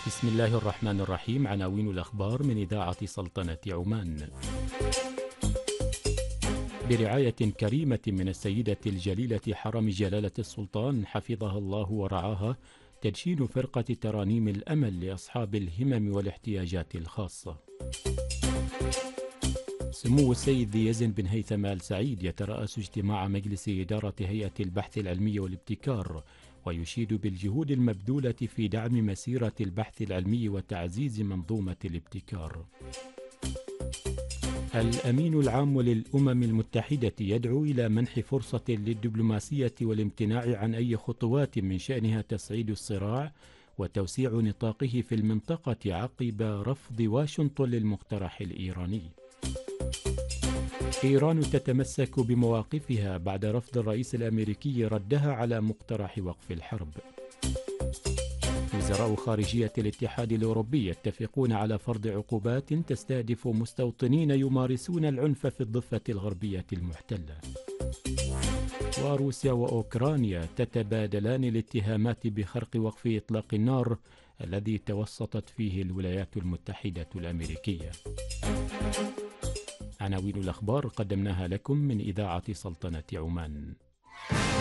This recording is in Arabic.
بسم الله الرحمن الرحيم. عناوين الأخبار من إذاعة سلطنة عمان. برعاية كريمة من السيدة الجليلة حرم جلالة السلطان حفظها الله ورعاها، تدشين فرقة ترانيم الأمل لأصحاب الهمم والاحتياجات الخاصة. سمو السيد ذي يزن بن هيثم آل سعيد يترأس اجتماع مجلس إدارة هيئة البحث العلمي والابتكار، ويشيد بالجهود المبذولة في دعم مسيرة البحث العلمي وتعزيز منظومة الابتكار. الأمين العام للأمم المتحدة يدعو إلى منح فرصة للدبلوماسية والامتناع عن أي خطوات من شأنها تصعيد الصراع وتوسيع نطاقه في المنطقة عقب رفض واشنطن للمقترح الإيراني. إيران تتمسك بمواقفها بعد رفض الرئيس الأمريكي ردها على مقترح وقف الحرب. وزراء خارجية الاتحاد الأوروبي يتفقون على فرض عقوبات تستهدف مستوطنين يمارسون العنف في الضفة الغربية المحتلة. وروسيا وأوكرانيا تتبادلان الاتهامات بخرق وقف إطلاق النار الذي توسطت فيه الولايات المتحدة الأمريكية. عناوين الأخبار قدمناها لكم من إذاعة سلطنة عمان.